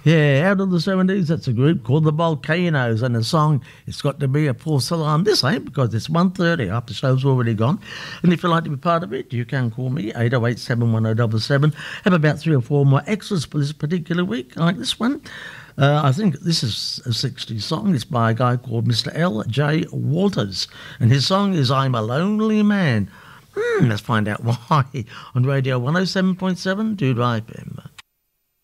Yeah, out of the 70s, that's a group called the Volcanoes, and the song, It's Got to Be a False Alarm. This ain't, because it's 1:30 after the show's already gone. And if you'd like to be part of it, you can call me, 808 71077. Have about 3 or 4 more extras for this particular week, like this one. I think this is a 60s song. It's by a guy called Mr. L.J. Walters, and his song is I'm a Lonely Man. Let's find out why on Radio 107.7 Dude FM.